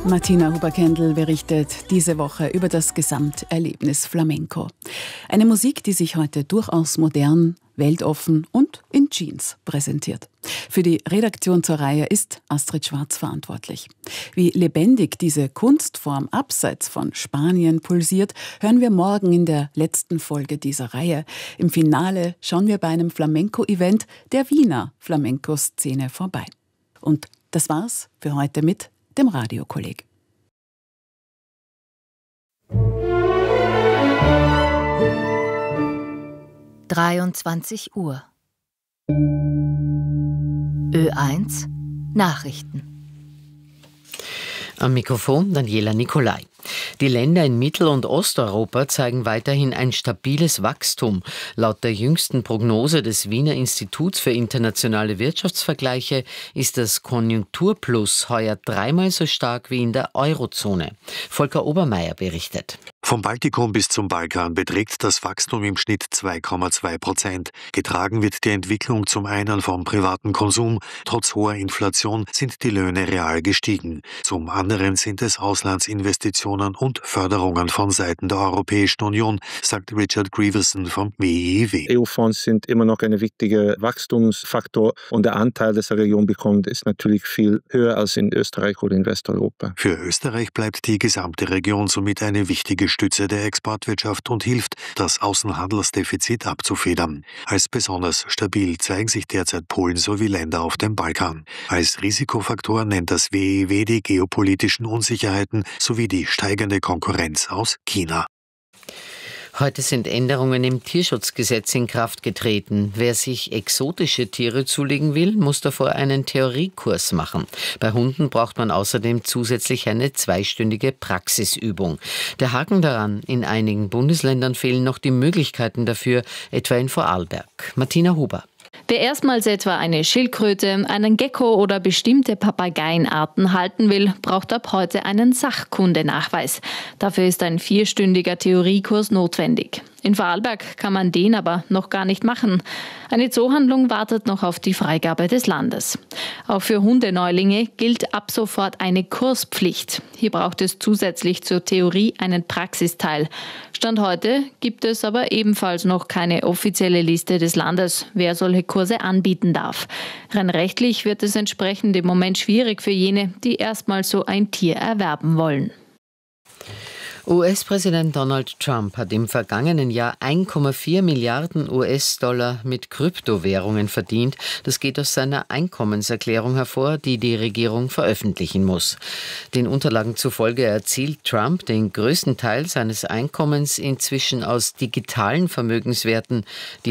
Martina Huber-Kendall berichtet diese Woche über das Gesamterlebnis Flamenco. Eine Musik, die sich heute durchaus modern, weltoffen und in Jeans präsentiert. Für die Redaktion zur Reihe ist Astrid Schwarz verantwortlich. Wie lebendig diese Kunstform abseits von Spanien pulsiert, hören wir morgen in der letzten Folge dieser Reihe. Im Finale schauen wir bei einem Flamenco-Event der Wiener Flamenco-Szene vorbei. Und das war's für heute mit dem Radiokolleg. Uhr. Ö1 Nachrichten. Am Mikrofon Daniela Nicolai. Die Länder in Mittel- und Osteuropa zeigen weiterhin ein stabiles Wachstum. Laut der jüngsten Prognose des Wiener Instituts für internationale Wirtschaftsvergleiche ist das Konjunkturplus heuer dreimal so stark wie in der Eurozone. Volker Obermeier berichtet. Vom Baltikum bis zum Balkan beträgt das Wachstum im Schnitt 2,2%. Getragen wird die Entwicklung zum einen vom privaten Konsum. Trotz hoher Inflation sind die Löhne real gestiegen. Zum anderen sind es Auslandsinvestitionen und Förderungen von Seiten der Europäischen Union, sagt Richard Grieverson vom WIIW. EU-Fonds sind immer noch ein wichtiger Wachstumsfaktor und der Anteil, das die Region bekommt, ist natürlich viel höher als in Österreich oder in Westeuropa. Für Österreich bleibt die gesamte Region somit eine wichtige Stütze der Exportwirtschaft und hilft, das Außenhandelsdefizit abzufedern. Als besonders stabil zeigen sich derzeit Polen sowie Länder auf dem Balkan. Als Risikofaktor nennt das WIIW die geopolitischen Unsicherheiten sowie die steigende Konkurrenz aus China. Heute sind Änderungen im Tierschutzgesetz in Kraft getreten. Wer sich exotische Tiere zulegen will, muss davor einen Theoriekurs machen. Bei Hunden braucht man außerdem zusätzlich eine 2-stündige Praxisübung. Der Haken daran, in einigen Bundesländern fehlen noch die Möglichkeiten dafür, etwa in Vorarlberg. Martina Huber. Wer erstmals etwa eine Schildkröte, einen Gecko oder bestimmte Papageienarten halten will, braucht ab heute einen Sachkundenachweis. Dafür ist ein 4-stündiger Theoriekurs notwendig. In Vorarlberg kann man den aber noch gar nicht machen. Eine Zoohandlung wartet noch auf die Freigabe des Landes. Auch für Hundeneulinge gilt ab sofort eine Kurspflicht. Hier braucht es zusätzlich zur Theorie einen Praxisteil. Stand heute gibt es aber ebenfalls noch keine offizielle Liste des Landes, wer solche Kurse anbieten darf. Rein rechtlich wird es entsprechend im Moment schwierig für jene, die erstmal so ein Tier erwerben wollen. US-Präsident Donald Trump hat im vergangenen Jahr 1,4 Milliarden US-Dollar mit Kryptowährungen verdient. Das geht aus seiner Einkommenserklärung hervor, die die Regierung veröffentlichen muss. Den Unterlagen zufolge erzielt Trump den größten Teil seines Einkommens inzwischen aus digitalen Vermögenswerten, die